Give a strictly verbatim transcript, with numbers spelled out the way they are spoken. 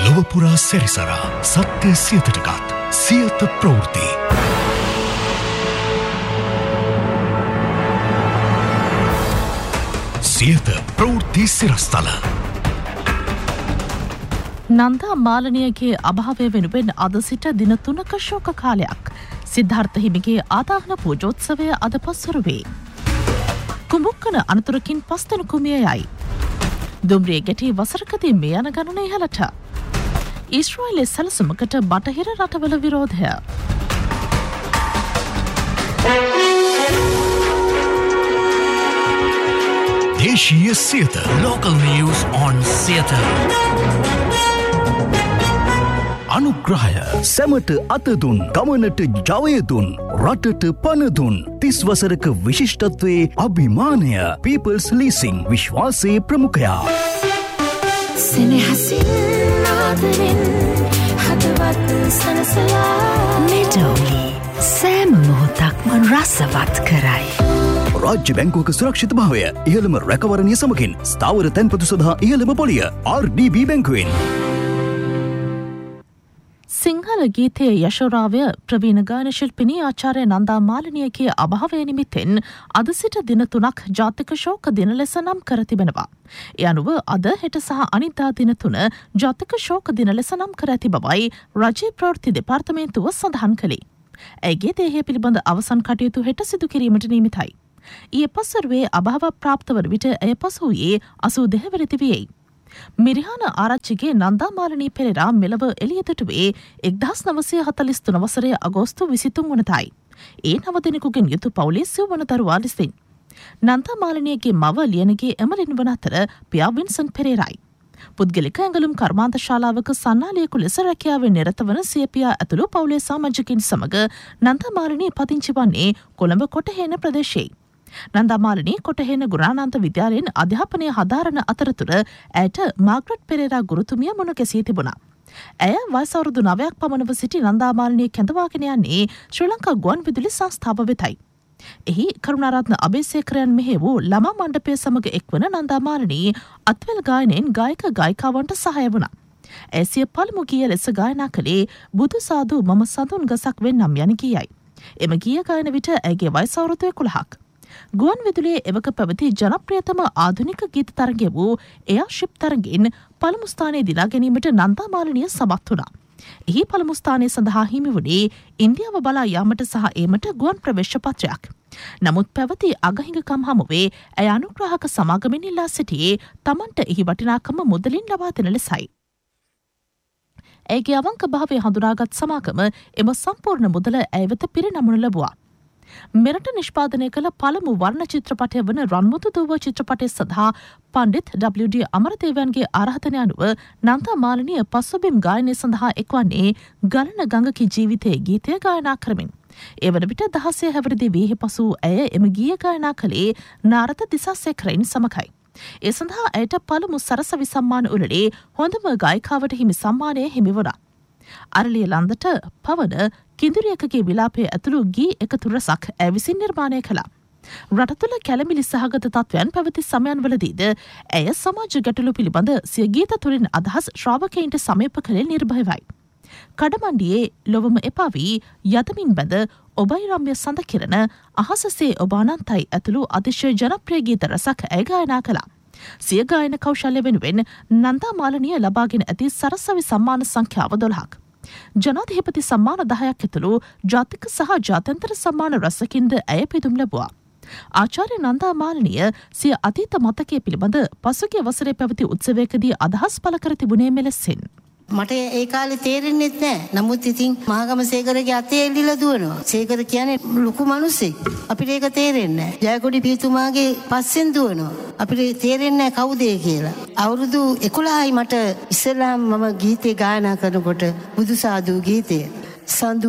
ලොවපුරා සැරිසරා සත්‍ය සියතටගත් සියත ප්‍රවෘත්ති. සියත ප්‍රවෘත්ති සිරස්තල. නන්දා මාලනියගේ අභාවය වෙනුවෙන් අද සිට දින තුනක ශෝක කාලයක්. සිද්ධාර්ථ හිමිගේ ආදාහන පූජෝත්සවය අද පසුරුවේ. කුඹුක්කන අනතුරකින් පස්දෙනෙකු මිය යයි. දුම්රිය ගැටි වසරකදී මේ යන ගණන ඉහළට. ඊශ්‍රායලයේ සැලසුමකට බටහිර රටවල විරෝධය. දේශීය Siyatha Local news on Siyatha. අනුග්‍රහය සැමට අතදුන් ගමනට ජවයදුන් රටට පනදුන් තිස් වසරක විශිෂ්ටත්වයේ අභිමානය පීපල්ස් ලීසිං විශ්වාසයේ ප්‍රමුඛයා. සෙනෙහසින් ආදරෙන් හදවත් සනසලා මෙඩෝලි සෑම මොහොතක්ම රසවත් කරයි. රාජ්‍ය බැංකුවක සුරක්ෂිත භාවය ඉහළම රැකවරණය සමගින් ස්ථාවර තැන්පතු සඳහා ඉහළම පොලිය ආර් ඩී බී බැංකුවෙන්. සිංහල ගීතයේ යශෝරාවය ප්‍රවීණ ගායන ශිල්පිනී ආචාර්ය නන්දා මාලනියගේ අභාවය නිමිත්තෙන් අද සිට දින තුනක් ජාතික ශෝක දින ලෙස නම් කර තිබෙනවා. ඒ අනුව අද හෙට සහ අනිද්දා දින තුන ජාතික ශෝක දින ලෙස නම් කර ඇති බවයි රජයේ ප්‍රවෘත්ති දෙපාර්තමේන්තුව සඳහන් කළේ. ඇගේ දේහය පිළිබඳ අවසන් කටයුතු හෙට සිදු කිරීමට නියමිතයි. ඊයේ පසුරුවේ අභාව ප්‍රාප්ත වන විට ඇය පසු වූයේ අසූ දෙකවැනි දිවියේ. මිරිහාන ආරච්චිගේ නන්දා මාලනී පෙරේරා මෙලව එළිය දුටුවේ එක්දහස් නවසිය හතළිස් තුන වසරේ අගෝස්තු විසිතුන් වනදායි. ඒ නව දෙනෙකුගෙන් යුතු පවුලේ සිව් වන දරුවා ලෙසින්. නන්දා මාලනියගේ මව ලියනගේ එමලින් වන අතර පියා වින්සන් පෙරේරායි. පුද්ගලික ඇඟලුම් කර්මාන්ත ශාලාවක සන්නාලියෙකු ලෙස රැකියාවේ නිරත වන සිය පියා ඇතුළු පවුලේ සමාජිකින් සමග නන්දා මාලනී පදිංචි වන්නේ කොළඹ කොටහේන ප්‍රදේශයේ. නන්දා මාලනී කොටහේන ගුණානන්ත විද්‍යාලයෙන් අධ්‍යාපනය හදාරන අතරතුර ඇයට මාග්‍රට් පෙරේරා ගුරුතුමිය මුණ ගැසී තිබුණා. ඇය වයස අවුරුදු නවයක් පමණව සිටි නන්දා මාලනී කැඳවාගෙන යන්නේ ශ්‍රී ලංකා ගුවන් විදුලි සංස්ථාව වෙතයි. එහි කරුණාරත්න අබේසේකරයන් මෙහෙ වූ ළමා මණ්ඩපය සමග එක්වන නන්දා මාලනී අත්වැල් ගායනයෙන් ගායක ගායිකාවන්ට සහාය වුණා. ඇය සිය පළමු ගීය ලෙස ගායනා කළේ බුදු සාදු මම සඳුන් ගසක් වෙන්නම් යන ගීයයි. එම ගීය ගායන විට ඇගේ වයස අවුරුදු එකොළහක්. ගුවන් විදුලියේ එවක පැවති ජනප්‍රියතම ආධුනික ගීත තරගය වූ එයාර්ෂිප් තරගයෙන් පළමු ස්ථානය දිනා ගැනීමට නන්දා මාලනිය සමත් වුණා. එහි පළමු ස්ථානය සඳහා හිමි වුණේ ඉන්දියාව බලා යාමට සහ ඒමට ගුවන් ප්‍රවේශ පත්‍රයක්. නමුත් පැවති අගහිඟකම් හමුවේ ඇය අනුග්‍රාහක සමාගමෙන් ඉල්ලා සිටියේ තමන්ට එහි වටිනාකම මුදලින් ලබා දෙන ලෙසයි. ඇයගේ අවංක භාවය හඳුනාගත් සමාගම එම සම්පූර්ණ මුදල ඇය වෙත පිරිනමනු ලැබුවා. මෙරට නිෂ්පාදනය කළ පළමු වර්ණ චිත්‍රපටය වන රන්මුතු දුව චිත්‍රපටය සඳහා පණ්ඩිත් ඩබ්ලිව් ඩී අමරදේවයන්ගේ ආරාධනය අනුව නන්දා මාලනිය පසුබිම් ගායනය සඳහා එක්වන්නේ ගලන ගඟකි ජීවිතයේ ගීතය ගායනා කරමින්. ඒ වන විට දහසය හැවිරිදි වීහි පසු ඇය එම ගීය ගායනා කළේ නාරද දිසාසේකරයින් සමගයි. ඒ සඳහා ඇයට පළමු සරසවි සම්මාන උළෙලේ හොඳම ගායිකාවට හිමි සම්මානය හිමි වුණා. අරලිය ලන්දට පවන කිඳුරියකගේ විලාපය ඇතුළු ගී එකතු රසක් ඇය විසින් නිර්මාණය කළා. රට තුළ කැළමිලි සහගත තත්ත්වයන් පැවති සමයන්වලදීද ඇය සමාජ ගැටලු පිළිබඳ සිය ගීත තුළින් අදහස් ශ්‍රාවකයින්ට සමීප කළේ නිර්භයවයි. කඩමණ්ඩියේ ලොවම එපා වී යතමින් බැඳ ඔබයි රම්‍ය සඳ කිරණ අහසසේ ඔබ අනන්තයි ඇතුළු අතිශය ජනප්‍රිය ගීත රසක් ඇය ගායනා කළා. සිය ගායන කෞශල්‍ය වෙනුවෙන් නන්දා මාලනිය ලබාගෙන ඇති සරසවි සම්මාන සංඛ්‍යාව දොළහක්. ජනාධිපති සම්මාන දහයක් ඇතුළු ජාතික සහ ජාත්‍යන්තර සම්මාන රැසකින්ද ඇය පිදුම් ලැබුවා. ආචාර්ය නන්දා මාලනිය සිය අතීත මතකය පිළිබඳ පසුගිය වසරේ පැවති උත්සවයකදී අදහස් පළ කර තිබුණේ මෙලෙසින්. මට ඒ කාලේ තේරෙන්නේ නැහැ. නමුත් ඉතින් මහගම සේකරගේ අතේ එල්ලලා දුවනවා. සේකර කියන්නේ ලොකු මිනිස්සෙක්. අපිට ඒක තේරෙන්නේ නැහැ. ජයකොඩි පීතුමාගේ පස්සෙන් දුවනවා. අපිට තේරෙන්නේ නැහැ කවුද කියලා. අවුරුදු එකොළහයි මට ඉස්සෙල්ලාම මම ගීතේ ගායනා කරනකොට බුදුසාදු ගීතය. සඳු